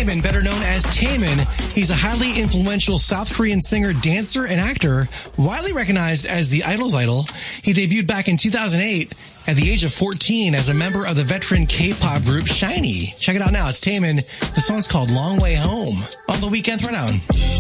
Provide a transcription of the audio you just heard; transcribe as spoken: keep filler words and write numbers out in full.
Taemin, better known as Taemin. He's a highly influential South Korean singer, dancer, and actor, widely recognized as the Idol's idol. He debuted back in two thousand eight at the age of fourteen as a member of the veteran K-pop group SHINee. Check it out now. It's Taemin. The song's called Long Way Home on The Weekend Throwdown.